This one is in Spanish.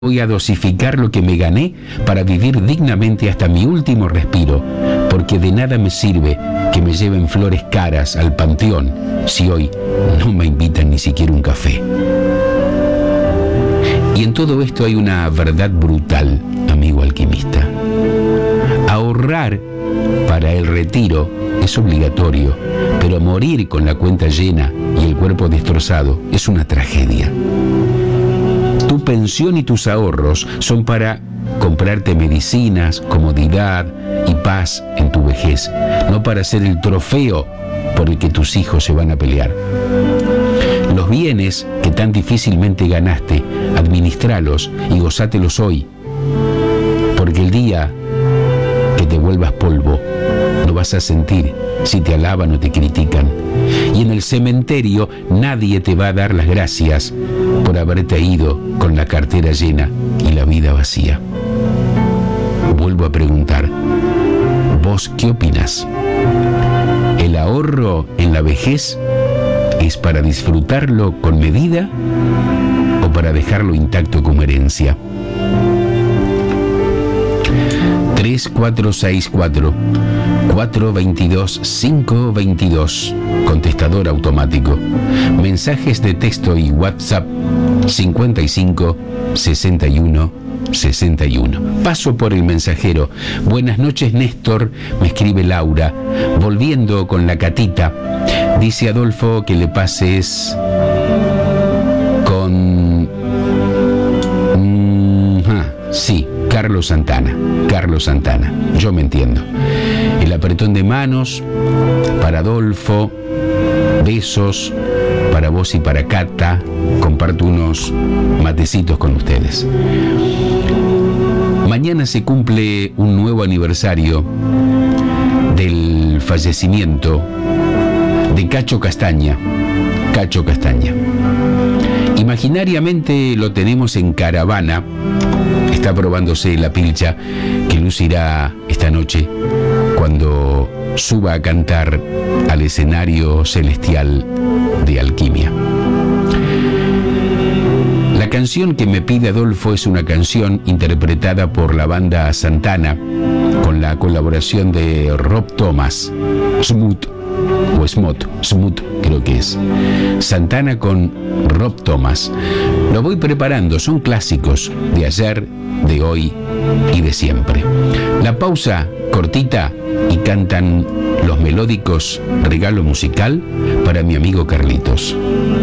Voy a dosificar lo que me gané para vivir dignamente hasta mi último respiro, porque de nada me sirve que me lleven flores caras al panteón si hoy no me invitan ni siquiera un café. Y en todo esto hay una verdad brutal, amigo alquimista. Ahorrar para el retiro es obligatorio, pero morir con la cuenta llena y el cuerpo destrozado es una tragedia. Tu pensión y tus ahorros son para comprarte medicinas, comodidad y paz en tu vejez, no para ser el trofeo por el que tus hijos se van a pelear. Los bienes que tan difícilmente ganaste, administralos y gozátelos hoy, porque el día que te vuelvas polvo, no vas a sentir si te alaban o te critican. Y en el cementerio nadie te va a dar las gracias por haberte ido con la cartera llena y la vida vacía. Vuelvo a preguntar, ¿vos qué opinás? ¿El ahorro en la vejez es para disfrutarlo con medida o para dejarlo intacto como herencia? 3464-422-522, contestador automático. Mensajes de texto y WhatsApp 55 61 61. Paso por el mensajero. Buenas noches, Néstor, me escribe Laura, volviendo con la catita. Dice Adolfo que le pases con... sí, Carlos Santana. Carlos Santana, yo me entiendo. El apretón de manos para Adolfo, besos para vos y para Cata. Comparto unos matecitos con ustedes. Mañana se cumple un nuevo aniversario del fallecimiento de Cacho Castaña. Cacho Castaña. Imaginariamente lo tenemos en caravana. Está probándose la pilcha que lucirá esta noche cuando suba a cantar al escenario celestial de Alquimia. La canción que me pide Adolfo es una canción interpretada por la banda Santana con la colaboración de Rob Thomas, Smooth o Smooth creo que es. Santana con Rob Thomas. Lo voy preparando, son clásicos de ayer, de hoy y de siempre. La pausa cortita y cantan los melódicos Regalo Musical para mi amigo Carlitos.